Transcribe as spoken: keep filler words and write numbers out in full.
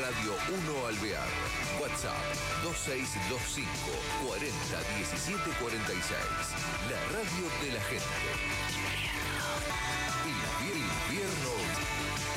Radio uno Alvear. WhatsApp dos seis dos cinco cuarenta diecisiete cuarenta y seis. La radio de la gente.